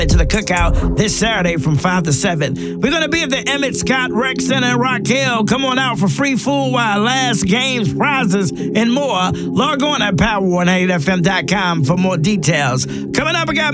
to the cookout this Saturday from 5 to 7. We're going to be at the Emmett Scott Rec Center in Rock Hill. Come on out for free food while last games, prizes, and more. Log on at power180fm.com for more details. Coming up, I got